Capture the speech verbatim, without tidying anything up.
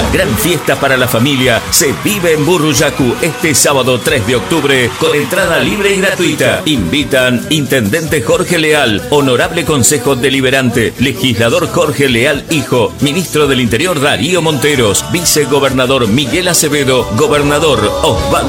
gran fiesta para la familia se vive en Burruyacu este sábado tres de octubre con entrada libre y gratuita. Invitan Intendente Jorge Leal, Honorable Consejo Deliberante, Legislador Jorge Leal Hijo, Ministro del Interior Darío Monteros, Vicegobernador Miguel Acevedo, Gobernador Osvaldo